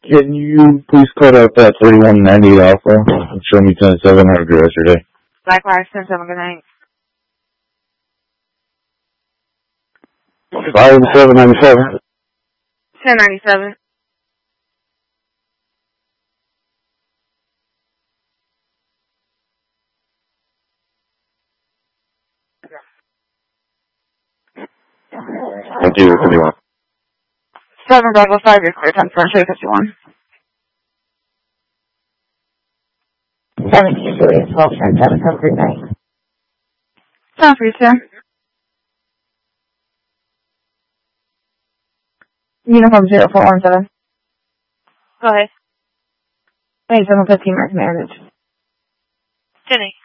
Can you please cut out that 3190 Alpha and show me 10700 yesterday? Likewise, 107, good night. 5797. 1097. Thank you, 51. 7 Bravo 5, you're clear, 10 for 51. 17 Julius, 1210, 7, good night. Sounds for you, sir. Uniform 0417. Go ahead. 2715 American Heritage. Jenny.